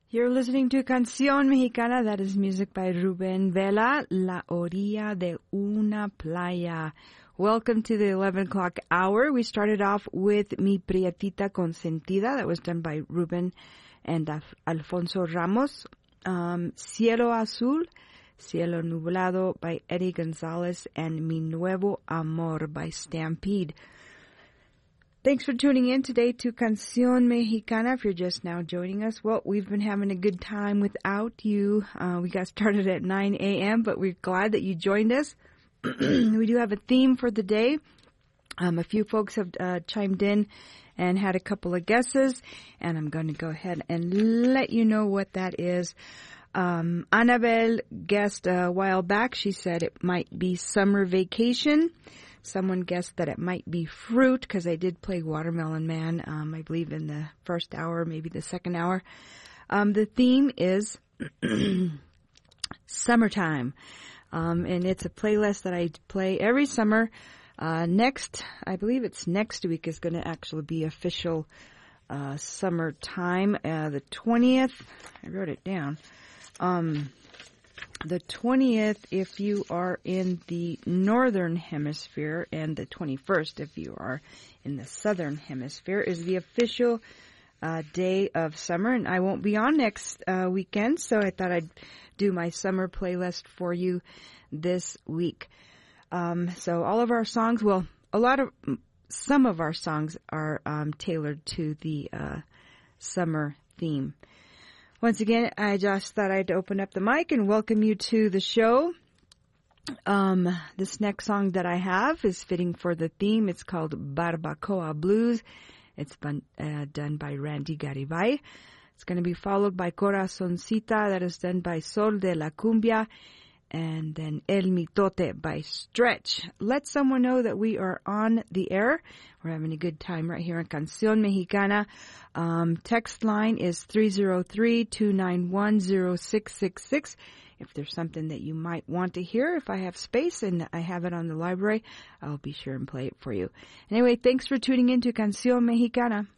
You're listening to Canción Mexicana. That is music by Rubén Vela, La Orilla de una Playa. Welcome to the 11 o'clock hour. We started off with Mi Prietita Consentida. That was done by Rubén and Alfonso Ramos. Cielo Azul, Cielo Nublado by Eddie Gonzalez, and Mi Nuevo Amor by Stampede. Thanks for tuning in today to Canción Mexicana. If you're just now joining us, well, we've been having a good time without you. We got started at 9 a.m., but we're glad that you joined us. We do have a theme for the day. A few folks have chimed in and had a couple of guesses, and I'm going to go ahead and let you know what that is. Annabelle guessed a while back. She said it might be summer vacation. Someone guessed that it might be fruit, because I did play Watermelon Man, I believe in the first hour, maybe the second hour. The theme is summertime, and it's a playlist that I play every summer. I believe it's next week is going to actually be official summertime. The 20th, I wrote it down. The 20th if you are in the northern hemisphere, and the 21st if you are in the southern hemisphere, is the official day of summer. And I won't be on next weekend, so I thought I'd do my summer playlist for you this week. So all of our songs, well, some of our songs are tailored to the summer theme. Once again, I just thought I'd open up the mic and welcome you to the show. This next song that I have is fitting for the theme. It's called Barbacoa Blues. It's been done by Randy Garibay. It's going to be followed by Corazoncita, that is done by Sol de la Cumbia, and then El Mitote by Stretch. Let someone know that we are on the air. We're having a good time right here on Canción Mexicana. Text line is 303-291-0666. If there's something that you might want to hear, if I have space and I have it on the library, I'll be sure and play it for you. Anyway, thanks for tuning in to Canción Mexicana.